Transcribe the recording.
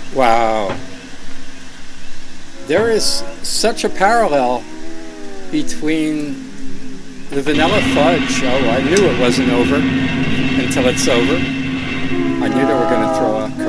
Wow. There is such a parallel between the vanilla fudge. Oh, I knew it wasn't over until it's over. I knew they were going to throw a